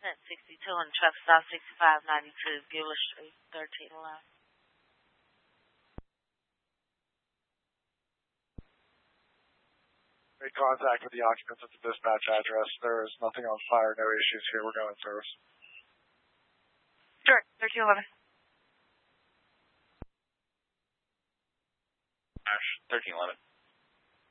Descent 62 and truck stop 6592 Gillis Street, 1311. Made contact with the occupants at the dispatch address. There is nothing on fire, no issues here. We're going in service. Sure, 1311. 1311.